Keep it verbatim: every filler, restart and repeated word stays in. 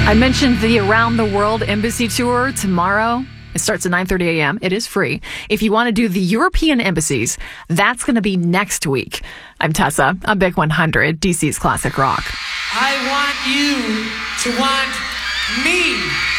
I mentioned the Around the World Embassy Tour tomorrow. It starts at nine thirty a.m. It is free. If you want to do the European embassies, that's going to be next week. I'm Tessa. I'm Big one hundred, D C's Classic Rock. I want you to want me.